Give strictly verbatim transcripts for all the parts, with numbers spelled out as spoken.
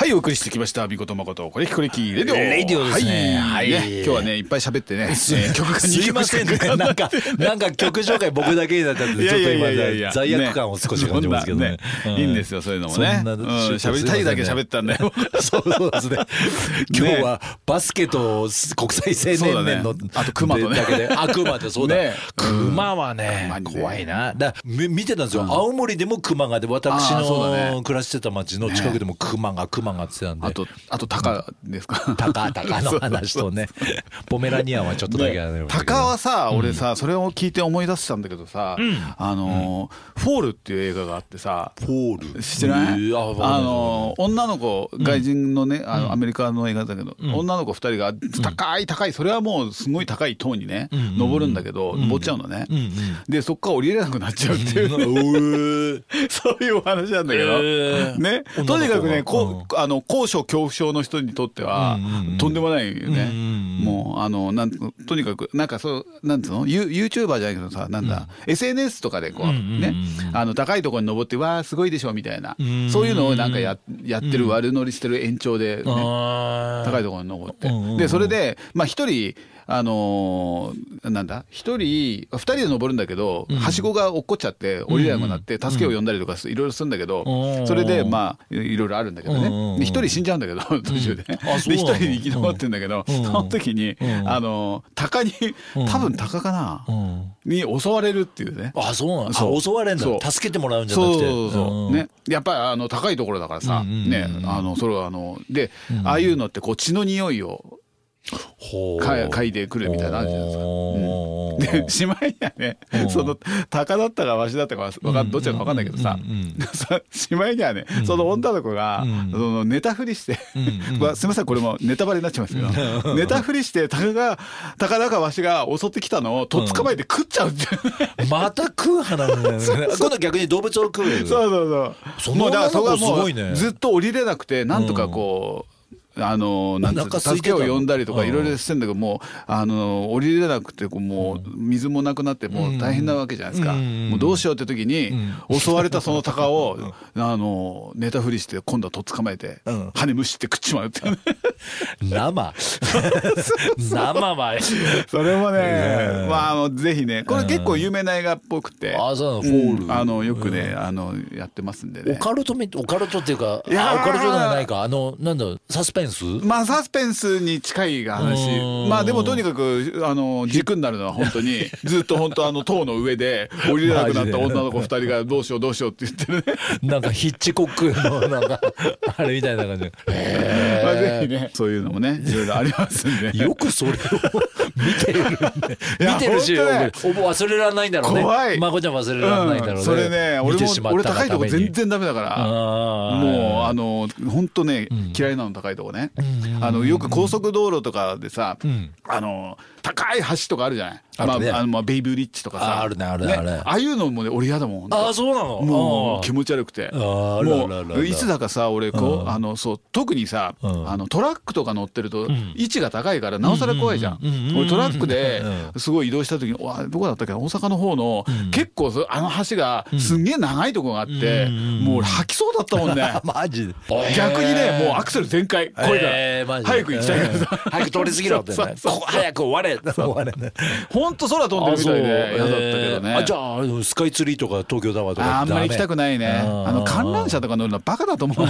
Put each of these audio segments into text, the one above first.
はい、お送りしてきましたみことまことこれきこれきレディオレディオですね。 はい、 はいね今日はねいっぱい喋ってね、えー、曲がにすいませんね。なんかなんか曲紹介僕だけになっちゃってちょっと今罪悪感を少し感じますけどね。 いいんですよそういうのもね。喋りたいだけ喋ったんだよ。 そうそうですね。今日はバスケと国際青年年のあと熊とねだけで、あ熊ってそうだ。熊はね怖いな。だ見てたんですよ。青森でも熊がで、私の暮らしてた町の近くでも熊が熊がってたんで。 あとあと鷹ですか。 鷹鷹の話とね。ポメラニアンはちょっとだけある。 鷹はさ、俺さそれを聞いて思い出したんだけどさ、あのフォールっていう映画があってさ、 フォール知ってない？あの女の子外人のね、あのアメリカの映画だけど、女の子ふたりが高い高い、それはもうすごい高い塔にね登るんだけど登っちゃうのね。でそっから降りれなくなっちゃうっていうそういうお話なんだけどね。とにかくね、こうあの高所恐怖症の人にとってはとんでもないよね。もうあのなんとにかくなんかそうなんつうの、ユーチューバーじゃないけどさ、なんだ エスエヌエス とかでこうね、あの高いところに登ってわーすごいでしょみたいな、そういうのをなんかややってる悪乗りしてる延長でね、高いところに登って、でそれでまあ一人あのー、なんだ一人二人で登るんだけど、はしごが落っこっちゃって降りれなくなって助けを呼んだりとかいろいろするんだけど、それでまあいろいろあるんだけどね、で一人死んじゃうんだけど途中でね、で一人生き残ってんだけど、その時にあの鷹に多分鷹かなに襲われるっていうね。 あ、そうなんですか。襲われるんだ。助けてもらうんじゃなくて、 そうそうね、やっぱりあの高いところだからさね、あのそれはあのでああいうのってこう血の匂いを嗅いでくるみたいなのあるじゃないですか。でしまいにはね、その鷹だったかわしだったかわかんどっちだか分かんないけどさ、しまいにはねその女の子がその寝たふりしてすいませんこれもネタバレになっちゃいますけど、寝たふりして鷹が鷹だかわしが襲ってきたのをとっ捕まえて食っちゃうっていう。 また食う花なんだよね。今度逆に動物を食う。 そうそうそう。もうだからそこはもうずっと降りれなくて、なんとかこう。あのなんつう助けを呼んだりとかいろいろしてんだけど、もうあの降りれなくてもう水もなくなってもう大変なわけじゃないですか。もうどうしようって時に襲われたその鷹をあの寝たふりして今度はとっ捕まえて羽むしって食っちまうって生生はそれもね、まああのぜひね、これ結構有名な映画っぽくて、 あそうなの、フォールあのよくねあのやってますんでね。 オカルトみオカルトっていうか、あオカルトじゃないか、あのなんだサスペンス、 まあサスペンスに近い話。まあでもとにかくあの軸になるのは本当にずっと本当あの塔の上で降りれなくなった女の子ふたりがどうしようどうしようって言ってるね。 なんかヒッチコックのなんかあれみたいな感じで、 まあぜひねそういうのもねいろいろありますんで、 よくそれを見てる見てるし、忘れられないんだろうね。 怖い、 まこちゃん忘れられないんだろうね。 それね俺も俺高いとこ全然ダメだから、もうあの本当ね嫌いなの高いとこね。あのよく高速道路とかでさ、あの高い橋とかあるじゃない。まああのベイブリッジとかさ、 あるねあるねあれ。 ああいうのもね俺嫌だもん。 ああそうなの。 もう気持ち悪くて、もういつだかさ俺こうあのそう特にさあのトラックとか乗ってると位置が高いからなおさら怖いじゃん。俺トラックですごい移動した時にわどこだったっけ、大阪の方の結構あの橋がすんげえ長いとこがあってもう俺吐きそうだったもんね。 マジで。 逆にねもうアクセル全開声が早く行きたいからさ早く通り過ぎろってね、早く終われ終われね。 ほんと空飛んでるみたいで嫌だったけどね。 あじゃあスカイツリーとか東京タワーとかあんまり行きたくないね。あの観覧車とか乗るのバカだと思う。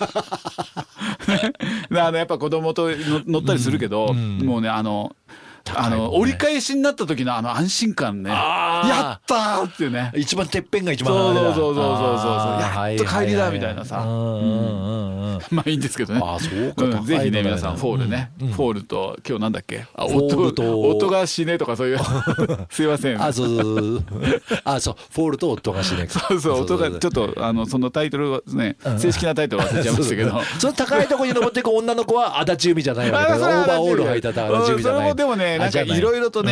あのやっぱ子供と乗ったりするけど、もうねあのあの折り返しになった時のあの安心感ね、やったーっていうね、 一番てっぺんが一番そうそうそうそうそうそうやっと帰りだみたいなさ、まあいいんですけどね。 あそうか、 ぜひね皆さんフォールね、フォールと今日なんだっけ、夫が死ねとかそういうすいません。 あそうそうあそうフォールと夫が死ね、 そうそう夫がちょっとあのそのタイトルはね正式なタイトル忘れちゃいましたけど、 その高いところに登っていく女の子は足立由美じゃないわけだ。オーバーオール履いた足立由美じゃない。 でもねなんかいろいろとね